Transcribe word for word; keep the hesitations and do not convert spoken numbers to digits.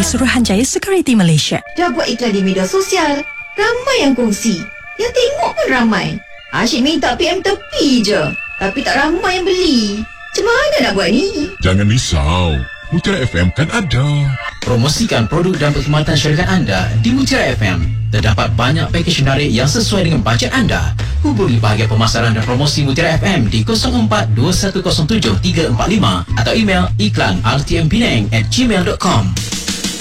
Suruhanjaya Security Malaysia. Dah buat iklan di media sosial, ramai yang kongsi. Yang tengok pun ramai. Asyik minta P M tepi je, tapi tak ramai yang beli. Macam mana nak buat ni? Jangan risau, Mutiara F M kan ada. Promosikan produk dan perkhidmatan syarikat anda di Mutiara F M. Terdapat banyak pakej menarik yang sesuai dengan bajet anda. Hubungi bahagian pemasaran dan promosi Mutiara F M di kosong empat dua satu kosong tujuh tiga empat lima atau email iklan r t m penang at gmail dot com.